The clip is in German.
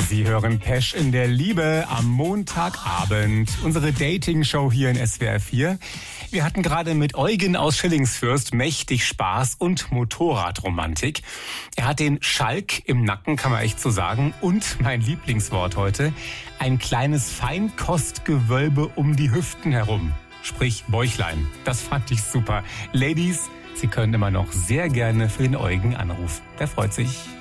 Sie hören Pesch in der Liebe am Montagabend. Unsere Dating-Show hier in SWR 4. Wir hatten gerade mit Eugen aus Schillingsfürst mächtig Spaß und Motorradromantik. Er hat den Schalk im Nacken, kann man echt so sagen. Und mein Lieblingswort heute, ein kleines Feinkostgewölbe um die Hüften herum. Sprich Bäuchlein. Das fand ich super. Ladies, Sie können immer noch sehr gerne für den Eugen anrufen. Der freut sich.